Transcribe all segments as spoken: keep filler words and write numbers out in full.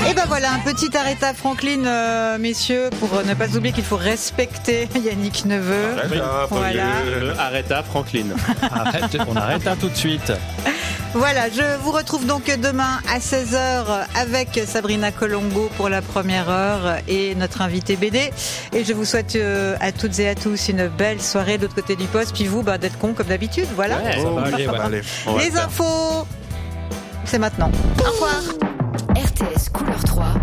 Et ben voilà, un petit arrêt à Franklin, euh, messieurs, pour ne pas oublier qu'il faut respecter Yannick Neveu. Arrête, voilà. Le arrête à Franklin. Arrête, on arrête hein, tout de suite. Voilà, je vous retrouve donc demain à seize heures avec Sabrina Colombo pour la première heure et notre invité B D. Et je vous souhaite euh, à toutes et à tous une belle soirée de l'autre côté du poste. Puis vous, bah, d'être cons comme d'habitude, voilà. Ouais, ça va aller, ouais. Allez, on va Les le faire. infos, c'est maintenant. Au revoir. R T S Couleur trois.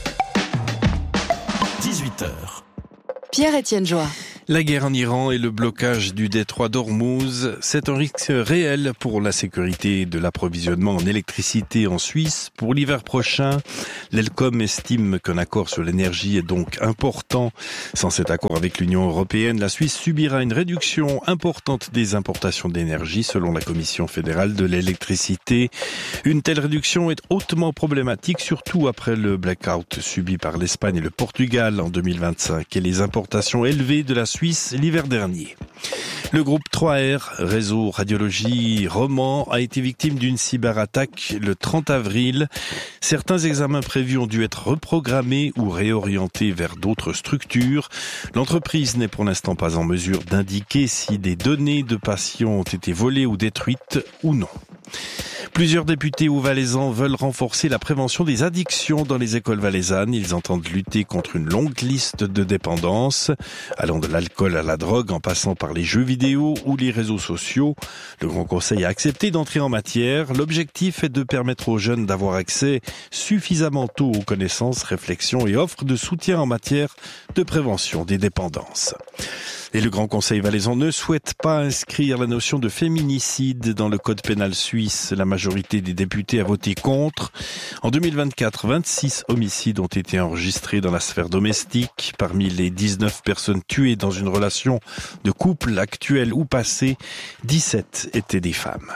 dix-huit heures. Pierre-Étienne Joie. La guerre en Iran et le blocage du détroit d'Ormuz, c'est un risque réel pour la sécurité de l'approvisionnement en électricité en Suisse. Pour l'hiver prochain, l'Elcom estime qu'un accord sur l'énergie est donc important. Sans cet accord avec l'Union européenne, la Suisse subira une réduction importante des importations d'énergie, selon la Commission fédérale de l'électricité. Une telle réduction est hautement problématique, surtout après le blackout subi par l'Espagne et le Portugal en deux mille vingt-cinq et les importations élevées de la Suisse l'hiver dernier. Le groupe trois R, réseau radiologie roman, a été victime d'une cyberattaque le trente avril. Certains examens prévus ont dû être reprogrammés ou réorientés vers d'autres structures. L'entreprise n'est pour l'instant pas en mesure d'indiquer si des données de patients ont été volées ou détruites ou non. Plusieurs députés ou valaisans veulent renforcer la prévention des addictions dans les écoles valaisannes. Ils entendent lutter contre une longue liste de dépendances, allant de l'alcool à la drogue en passant par les jeux vidéo ou les réseaux sociaux. Le Grand Conseil a accepté d'entrer en matière. L'objectif est de permettre aux jeunes d'avoir accès suffisamment tôt aux connaissances, réflexions et offres de soutien en matière de prévention des dépendances. Et le Grand Conseil valaisan ne souhaite pas inscrire la notion de féminicide dans le code pénal suisse. La majorité des députés a voté contre. En deux mille vingt-quatre, vingt-six homicides ont été enregistrés dans la sphère domestique. Parmi les dix-neuf personnes tuées dans une relation de couple actuelle ou passée, dix-sept étaient des femmes.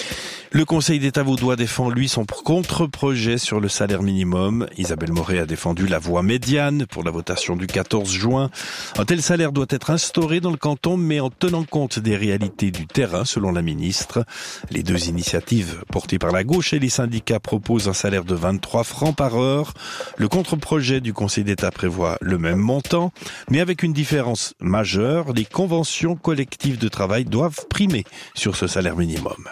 Le Conseil d'État vaudois défend, lui, son contre-projet sur le salaire minimum. Isabelle Moret a défendu la voie médiane pour la votation du quatorze juin. Un tel salaire doit être instauré dans le canton, mais en tenant compte des réalités du terrain, selon la ministre. Les deux initiatives portées par la gauche et les syndicats proposent un salaire de vingt-trois francs par heure. Le contre-projet du Conseil d'État prévoit le même montant, mais avec une différence majeure. Les conventions collectives de travail doivent primer sur ce salaire minimum.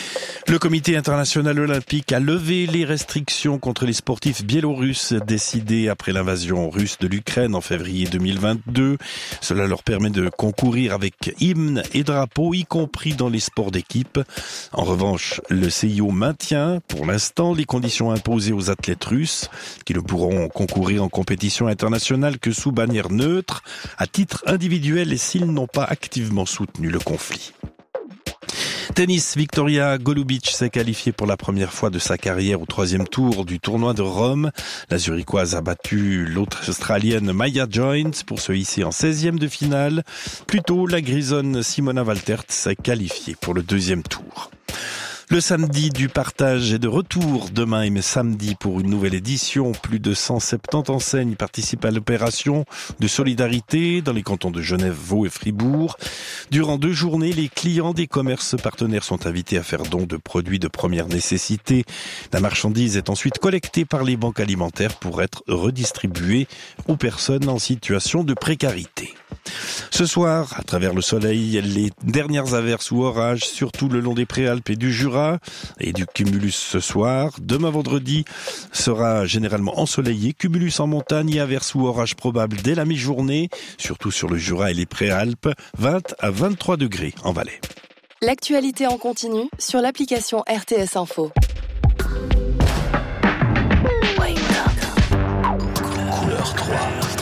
Le Comité international olympique a levé les restrictions contre les sportifs biélorusses décidées après l'invasion russe de l'Ukraine en février deux mille vingt-deux. Cela leur permet de concourir avec hymne et drapeau, y compris dans les sports d'équipe. En revanche, le C I O maintient pour l'instant les conditions imposées aux athlètes russes qui ne pourront concourir en compétition internationale que sous bannière neutre, à titre individuel et s'ils n'ont pas activement soutenu le conflit. Tennis, Victoria Golubic s'est qualifiée pour la première fois de sa carrière au troisième tour du tournoi de Rome. La Zurichoise a battu l'autre Australienne Maya Joynes pour se hisser en seizième de finale. Plus tôt, la Grisonne Simona Waltert s'est qualifiée pour le deuxième tour. Le samedi du partage est de retour demain et samedi pour une nouvelle édition. Plus de cent soixante-dix enseignes participent à l'opération de solidarité dans les cantons de Genève, Vaud et Fribourg. Durant deux journées, les clients des commerces partenaires sont invités à faire don de produits de première nécessité. La marchandise est ensuite collectée par les banques alimentaires pour être redistribuée aux personnes en situation de précarité. Ce soir, à travers le soleil, les dernières averses ou orages, surtout le long des Préalpes et du Jura et du cumulus ce soir. Demain vendredi sera généralement ensoleillé, cumulus en montagne et averses ou orages probables dès la mi-journée, surtout sur le Jura et les Préalpes, vingt à vingt-trois degrés en Valais. L'actualité en continu sur l'application R T S Info. Couleur trois.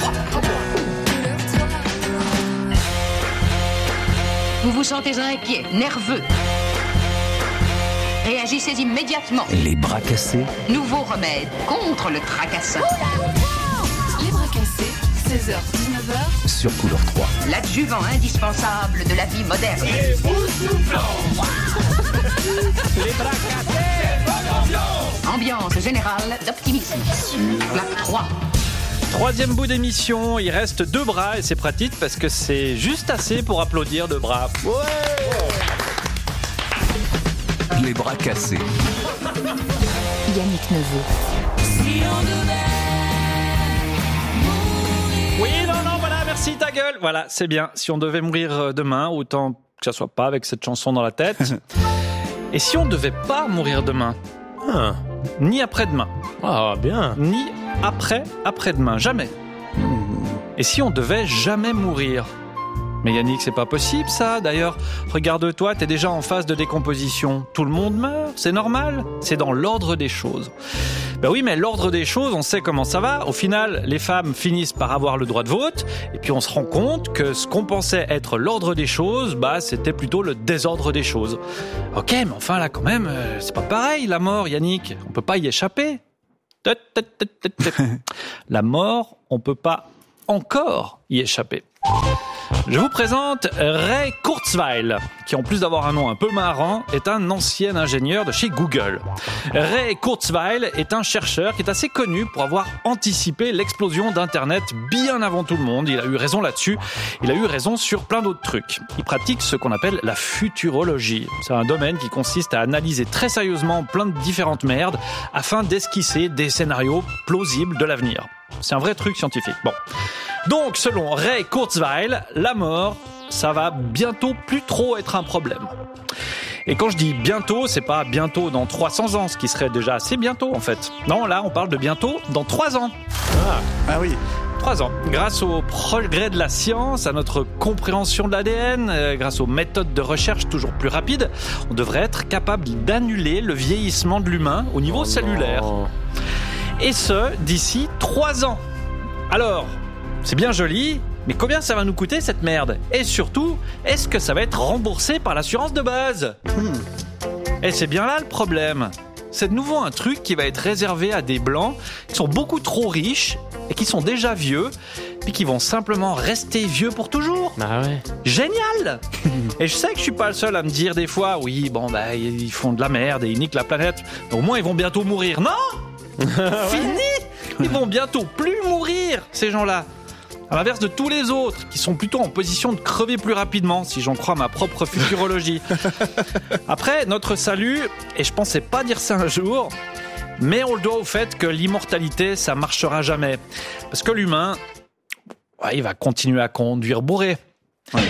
Vous vous sentez inquiet, nerveux. Réagissez immédiatement. Les bras cassés. Nouveau remède contre le tracassin. Les bras cassés, seize heures dix-neuf heures. Sur Couleur trois. L'adjuvant indispensable de la vie moderne. Les boussouflants. Les bras cassés. Bonne ambiance. Ambiance générale d'optimisme. Sur la trois. Troisième bout d'émission, il reste deux bras et c'est pratique parce que c'est juste assez pour applaudir deux bras. Ouais. Les bras cassés. Yannick Neveu. Si on devait Merci ta gueule. Voilà, c'est bien. Si on devait mourir demain, autant que ça soit pas avec cette chanson dans la tête. Et si on devait pas mourir demain, Ah, ni après-demain, ah bien. ni après après-demain, jamais. Et si on devait jamais mourir? Mais Yannick, c'est pas possible ça. D'ailleurs, regarde-toi, t'es déjà en phase de décomposition. Tout le monde meurt, c'est normal. C'est dans l'ordre des choses. Ben oui, mais l'ordre des choses, on sait comment ça va. Au final, les femmes finissent par avoir le droit de vote. Et puis on se rend compte que ce qu'on pensait être l'ordre des choses, bah c'était plutôt le désordre des choses. Ok, mais enfin là quand même, euh, c'est pas pareil la mort, Yannick. On peut pas y échapper. La mort, on peut pas encore y échapper. Je vous présente Ray Kurzweil, qui en plus d'avoir un nom un peu marrant, est un ancien ingénieur de chez Google. Ray Kurzweil est un chercheur qui est assez connu pour avoir anticipé l'explosion d'Internet bien avant tout le monde. Il a eu raison là-dessus. Il a eu raison sur plein d'autres trucs. Il pratique ce qu'on appelle la futurologie. C'est un domaine qui consiste à analyser très sérieusement plein de différentes merdes afin d'esquisser des scénarios plausibles de l'avenir. C'est un vrai truc scientifique. Bon. Donc, selon Ray Kurzweil, la mort, ça va bientôt plus trop être un problème. Et quand je dis bientôt, c'est pas bientôt dans trois cents ans, ce qui serait déjà assez bientôt en fait. Non, là, on parle de bientôt dans trois ans. Ah, Ah oui. Trois ans. Grâce au progrès de la science, à notre compréhension de l'A D N, euh, grâce aux méthodes de recherche toujours plus rapides, on devrait être capable d'annuler le vieillissement de l'humain au niveau cellulaire. non. Et ce, d'ici trois ans. Alors, c'est bien joli, mais combien ça va nous coûter cette merde? Et surtout, est-ce que ça va être remboursé par l'assurance de base? Et c'est bien là le problème. C'est de nouveau un truc qui va être réservé à des blancs qui sont beaucoup trop riches et qui sont déjà vieux, puis qui vont simplement rester vieux pour toujours. Ah ouais. Génial. Et je sais que je suis pas le seul à me dire des fois, oui, bon, bah, ils font de la merde et ils niquent la planète. Mais au moins, ils vont bientôt mourir. Non! Fini! Ils vont bientôt plus mourir, ces gens-là. À l'inverse de tous les autres, qui sont plutôt en position de crever plus rapidement, si j'en crois ma propre futurologie. Après, notre salut, et je pensais pas dire ça un jour, mais on le doit au fait que l'immortalité, ça marchera jamais. Parce que l'humain, ouais, il va continuer à conduire bourré. Ouais.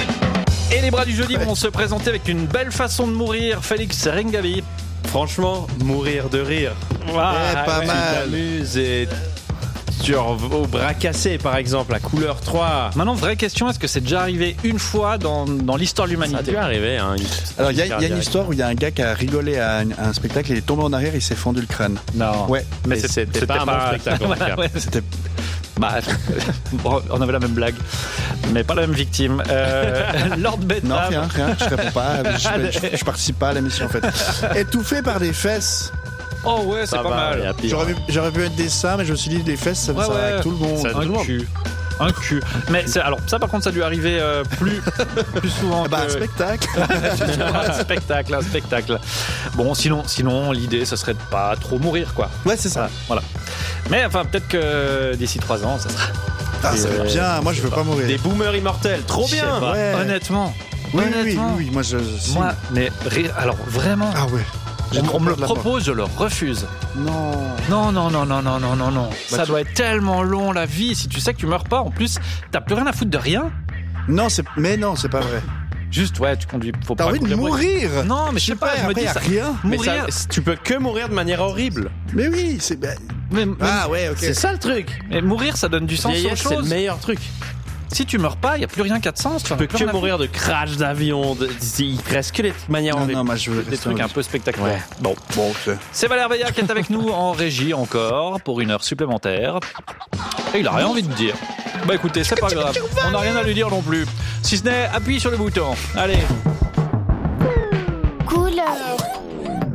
Et les bras du jeudi vont se présenter avec une belle façon de mourir, Félix Ringavi. Franchement, mourir de rire. Ah, Eh, pas ouais. mal. Tu t'amuses et sur au bras cassé, par exemple, la couleur trois. Maintenant, vraie question, est-ce que c'est déjà arrivé une fois dans, dans l'histoire de Ça a l'humanité? dû arriver. Hein, une- Alors, il y, a- il y a une cardiaque. histoire où il y a un gars qui a rigolé à un, à un spectacle, il est tombé en arrière, il s'est fendu le crâne. Non. Ouais. Mais Et c'est- c'était pas un bon spectacle, en tout cas. Ouais, C'était. bah, bon, on avait la même blague, mais pas la même victime. Euh, Lord Non, Bedlam. rien, rien, je réponds pas. Je, je, je participe pas à l'émission en fait. Étouffé par des fesses. Oh ouais, c'est Ça pas va, mal. il y a pire. J'aurais pu, j'aurais pu mettre des seins, mais je me suis dit des fesses, ça, Ouais, ça va ouais. avec tout le monde. Ça- Un tout le monde. cul. Un cul. Mais c'est, alors, ça par contre, ça lui arrivait euh, plus, plus souvent Bah, un que... spectacle. un spectacle, un spectacle. Bon, sinon, sinon l'idée, ce serait de pas trop mourir, quoi. Ouais, c'est ça. Voilà. voilà. Mais enfin, peut-être que d'ici trois ans, ça sera... Ah, ça va Euh, bien. Moi, je veux pas mourir. Des boomers immortels, trop Je sais bien. pas. Ouais. Honnêtement. Oui, oui, oui, Honnêtement. oui, moi, je. si. Moi, mais ré- alors vraiment, Ah ouais. J'ai on, trop on me peur le de la mort. propose, je le refuse. Non. Non, non, non, non, non, non, non, non. ça tu- doit être tellement long la vie. Si tu sais que tu meurs pas, en plus, t'as plus rien à foutre de rien. Non, c'est. Mais non, c'est pas vrai. Juste, ouais, tu conduis. Faut T'as pas envie de conduire bourré. mourir. Non, mais je sais pas. Je me après, dis y a ça. rien. Mais Mourir. ça, tu peux que mourir de manière horrible. Mais oui, c'est. bah, Mais, mais- Ah ouais, ok. C'est ça le truc. mais mourir, ça donne du sens aux Vieillesse, c'est le choses. meilleur truc. Si tu meurs pas, il y a plus rien qui a de sens. Tu peux que mourir de crash d'avion. De... Il reste que les manières Non, horribles. non, moi, je veux. Des rester trucs en un peu spectaculaires. Ouais. Bon. Bon, ok. C'est Valère Veillat qui est avec nous en régie encore pour une heure supplémentaire. Et il a rien envie de dire. Bah écoutez, c'est pas grave. On n'a rien à lui dire non plus. Si ce n'est, appuie sur le bouton. Allez. Couleur.